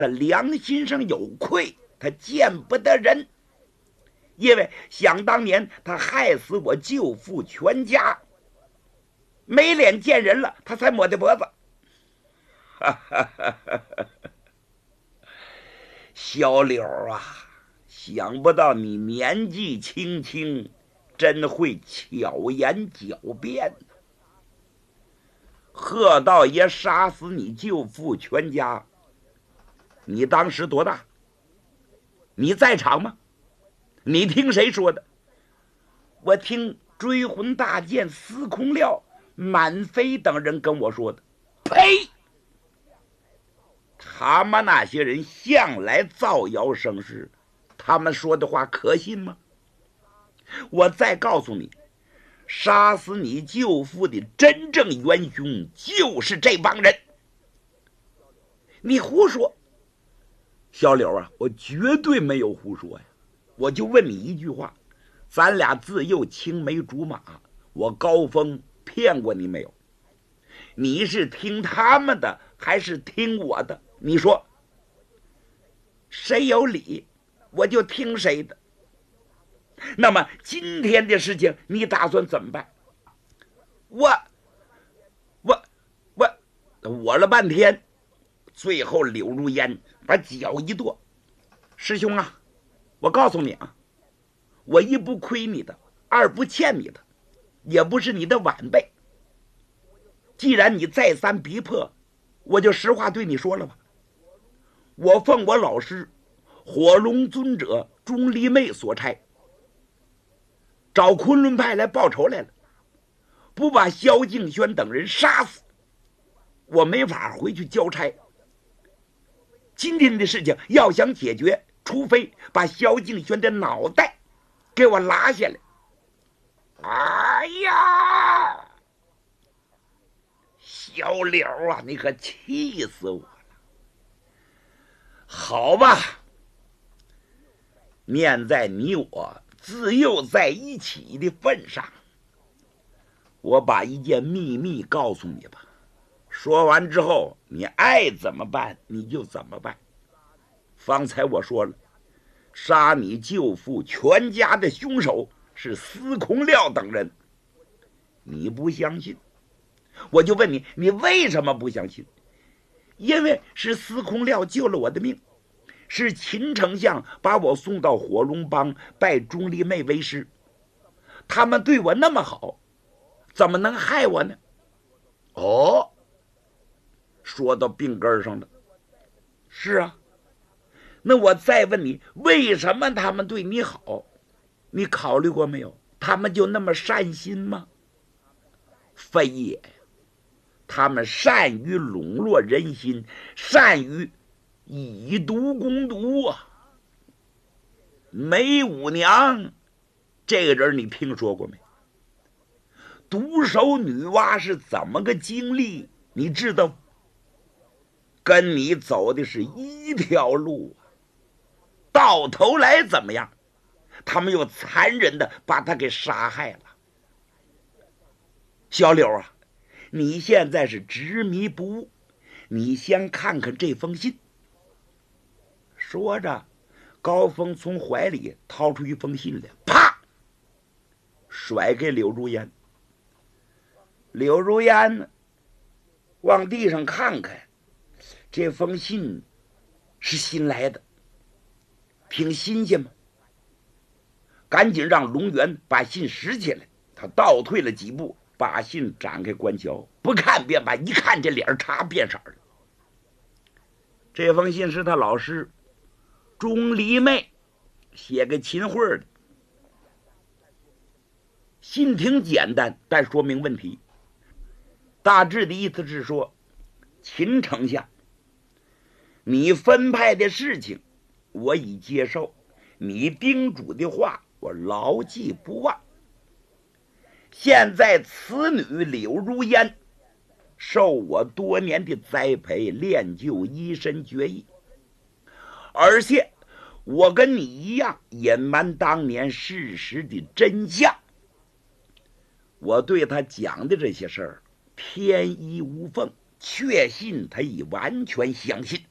他良心上有愧，他见不得人。因为想当年他害死我舅父全家，没脸见人了，他才抹的脖子。小柳啊，想不到你年纪轻轻，真会巧言狡辩。贺道爷杀死你舅父全家，你当时多大？你在场吗？你听谁说的？我听追魂大剑司空廖、满飞等人跟我说的。呸！他们那些人向来造谣生事，他们说的话可信吗？我再告诉你，杀死你舅父的真正元凶就是这帮人。你胡说！小柳啊，我绝对没有胡说呀！我就问你一句话，咱俩自幼青梅竹马，我高峰骗过你没有？你是听他们的还是听我的？你说谁有理，我就听谁的。那么今天的事情你打算怎么办？我了半天，最后柳如烟把脚一跺，师兄啊，我告诉你啊，我一不亏你的，二不欠你的，也不是你的晚辈。既然你再三逼迫，我就实话对你说了吧。我奉我老师火龙尊者钟离昧所差，找昆仑派来报仇来了，不把萧敬轩等人杀死，我没法回去交差。今天的事情要想解决，除非把萧敬轩的脑袋给我拉下来。哎呀，小柳啊，你可气死我了！好吧，念在你我自幼在一起的份上，我把一件秘密告诉你吧。说完之后，你爱怎么办你就怎么办。方才我说了，杀你舅父全家的凶手是司空廖等人，你不相信，我就问你，你为什么不相信？因为是司空廖救了我的命，是秦丞相把我送到火龙帮拜钟离昧为师，他们对我那么好，怎么能害我呢？哦，说到病根上了。是啊，那我再问你，为什么他们对你好？你考虑过没有？他们就那么善心吗？非也，他们善于笼络人心，善于以毒攻毒啊。梅五娘这个人你听说过没？毒手女娲是怎么个经历？你知道？跟你走的是一条路，到头来怎么样？他们又残忍的把他给杀害了。小柳啊，你现在是执迷不悟，你先看看这封信。说着，高峰从怀里掏出一封信来，啪，甩给柳如烟。柳如烟往地上看看，这封信是新来的，挺新鲜吗？赶紧让龙源把信拾起来。他倒退了几步，把信展开观瞧，不看便罢，一看这脸茶变色了。这封信是他老师钟离昧写给秦桧的，信挺简单，但说明问题。大致的意思是说，秦丞相，你分派的事情我已接受，你叮嘱的话我牢记不忘。现在此女柳如烟受我多年的栽培练就，一身绝艺，而且我跟你一样隐瞒当年事实的真相。我对他讲的这些事儿天衣无缝，确信他已完全相信。